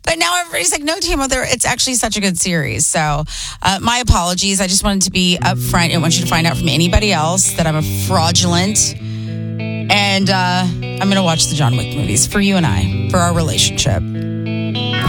But now everybody's like, no, Tamo, it's actually such a good series. So my apologies. I just wanted to be upfront. I didn't want you to find out from anybody else that I'm a fraudulent. And I'm going to watch the John Wick movies for you and I, for our relationship.